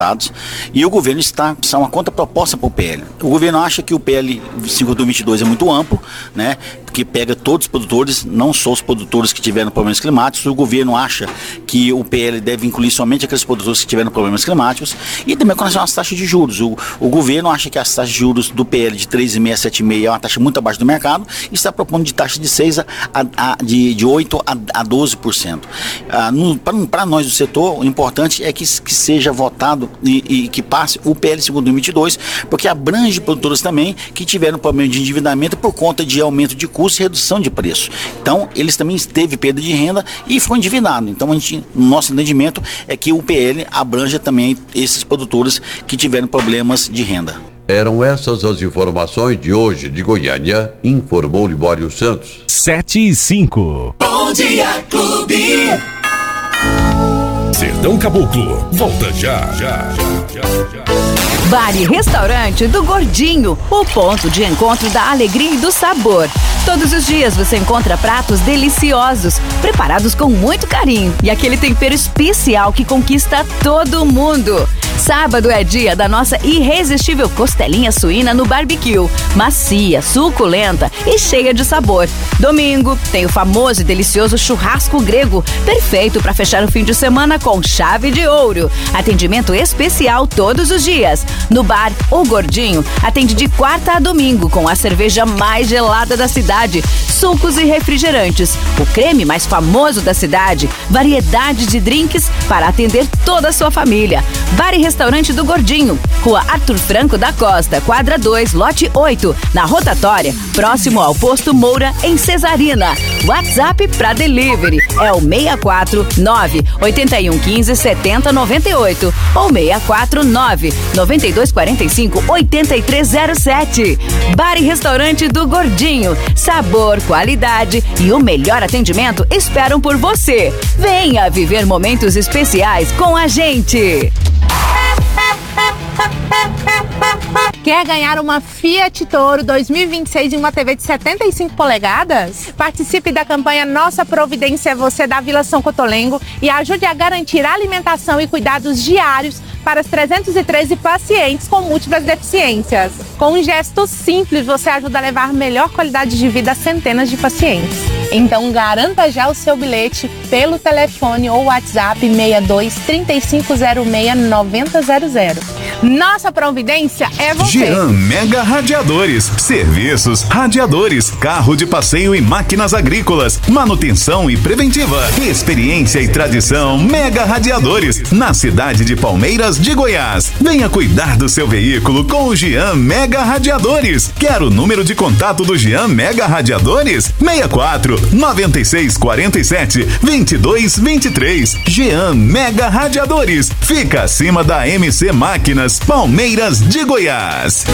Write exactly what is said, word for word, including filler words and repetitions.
e o governo está, está uma contraproposta para o P L. O governo acha que o P L cinquenta e um vinte e dois é muito amplo, né, que pega todos os produtores, não só os produtores que tiveram problemas climáticos. O governo acha que o P L deve incluir somente aqueles produtores que tiveram problemas climáticos, e também com relação às taxas de juros. O, o governo acha que as taxas de juros do P L de três vírgula cinco, sete vírgula cinco é uma taxa muito abaixo do mercado, e está propondo de taxa de seis a, a, de, de oito a doze por cento. Ah, para nós do setor, o importante é que, que seja votado E, e que passe o P L cinquenta e um vinte e dois, porque abrange produtores também que tiveram problema de endividamento por conta de aumento de custos e redução de preço. Então, eles também teve perda de renda e foi endividado. Então, a gente, no nosso entendimento é que o P L abranja também esses produtores que tiveram problemas de renda. Eram essas as informações de hoje de Goiânia, informou Libório Santos. sete e cinco. Bom Dia Clube. Sertão Caboclo, volta já, já, já, já, já. Bar e Restaurante do Gordinho, o ponto de encontro da alegria e do sabor. Todos os dias você encontra pratos deliciosos, preparados com muito carinho e aquele tempero especial que conquista todo mundo. Sábado é dia da nossa irresistível costelinha suína no barbecue, macia, suculenta e cheia de sabor. Domingo tem o famoso e delicioso churrasco grego, perfeito para fechar o fim de semana com chave de ouro. Atendimento especial todos os dias. No bar O Gordinho, atende de quarta a domingo com a cerveja mais gelada da cidade, sucos e refrigerantes, o creme mais famoso da cidade, variedade de drinks para atender toda a sua família. Bar e Restaurante do Gordinho, Rua Arthur Franco da Costa, quadra dois, lote oito, na Rotatória, próximo ao Posto Moura, em Cesarina. WhatsApp para delivery é o seis quatro nove, oito um um cinco, sete zero nove oito ou seis quatro nove, nove dois quatro cinco, oito três zero sete. Bar e Restaurante do Gordinho, sabor, qualidade e o melhor atendimento esperam por você. Venha viver momentos especiais com a gente. Quer ganhar uma Fiat Toro dois mil e vinte e seis em uma T V de setenta e cinco polegadas? Participe da campanha Nossa Providência é Você da Vila São Cotolengo e ajude a garantir alimentação e cuidados diários para os trezentos e treze pacientes com múltiplas deficiências. Com um gesto simples, você ajuda a levar melhor qualidade de vida a centenas de pacientes. Então garanta já o seu bilhete pelo telefone ou WhatsApp seis dois, três cinco zero seis, nove zero zero zero. Nossa Providência é você. Jean Mega Radiadores, serviços, radiadores, carro de passeio e máquinas agrícolas, manutenção e preventiva, experiência e tradição. Mega Radiadores, na cidade de Palmeiras de Goiás. Venha cuidar do seu veículo com o Jean Mega Radiadores. Quer o número de contato do Jean Mega Radiadores? seis quatro nove seis quatro sete, dois dois dois três. Jean Mega Radiadores, fica acima da M C Máquinas, Palmeiras de Goiás.